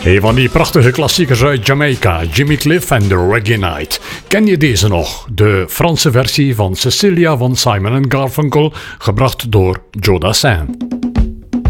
Een van die prachtige klassiekers uit Jamaica, Jimmy Cliff en The Reggae Night. Ken je deze nog? De Franse versie van Cecilia van Simon & Garfunkel, gebracht door Joe Dassin.